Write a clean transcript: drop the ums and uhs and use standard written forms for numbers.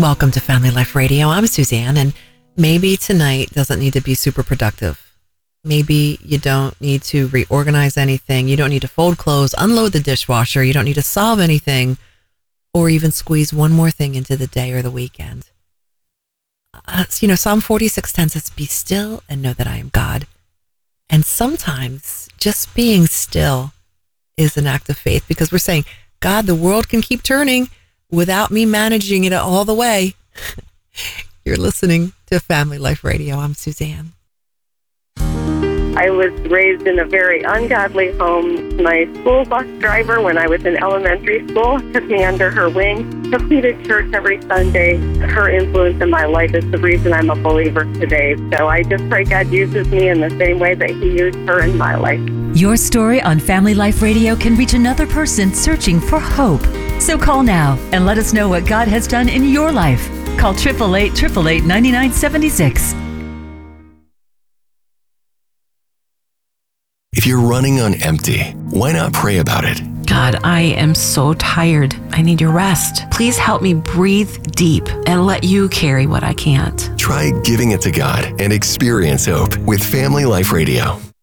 Welcome to Family Life Radio. I'm Suzanne, and maybe tonight doesn't need to be super productive. Maybe you don't need to reorganize anything. You don't need to fold clothes, unload the dishwasher. You don't need to solve anything or even squeeze one more thing into the day or the weekend. Psalm 46:10 says, "Be still and know that I am God." And sometimes just being still is an act of faith, because we're saying, God, the world can keep turning without me managing it all the way. You're listening to Family Life Radio. I'm Suzanne. I was raised in a very ungodly home. My school bus driver, when I was in elementary school, took me under her wing, took me to church every Sunday. Her influence in my life is the reason I'm a believer today. So I just pray God uses me in the same way that He used her in my life. Your story on Family Life Radio can reach another person searching for hope. So call now and let us know what God has done in your life. Call 888-888-9976. If you're running on empty, why not pray about it? God, I am so tired. I need your rest. Please help me breathe deep and let you carry what I can't. Try giving it to God and experience hope with Family Life Radio.